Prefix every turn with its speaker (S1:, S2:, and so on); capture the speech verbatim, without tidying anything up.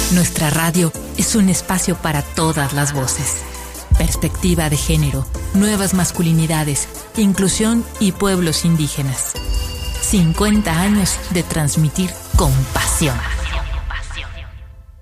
S1: Nuestra radio es un espacio para todas las voces. Perspectiva de género, nuevas masculinidades, inclusión y pueblos indígenas. cincuenta años de transmitir con pasión.